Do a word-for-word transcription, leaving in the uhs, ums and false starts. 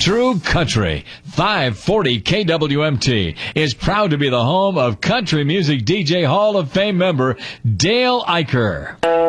True Country, five forty K W M T, is proud to be the home of country music D J Hall of Fame member Dale Eicher.